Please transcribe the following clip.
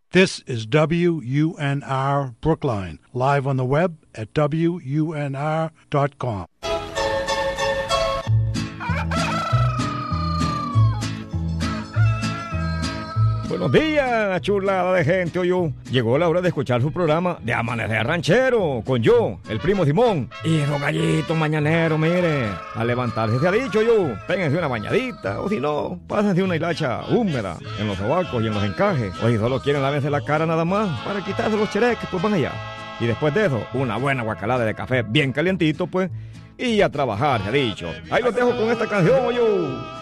This is WUNR Brookline, live on the web at WUNR.com. Buenos días, chulada de gente, oye. Llegó la hora de escuchar su programa de Amanecer Ranchero, con yo, el primo Simón, y los gallitos mañaneros, mire. A levantarse se ha dicho yo, péguense una bañadita, o si no, pásense una hilacha húmeda en los sobacos y en los encajes. O si solo quieren lávense la cara nada más, para quitarse los chereques, pues van allá. Y después de eso, una buena guacalada de café bien calientito, pues, y a trabajar, se ha dicho. Ahí los dejo con esta canción, oye.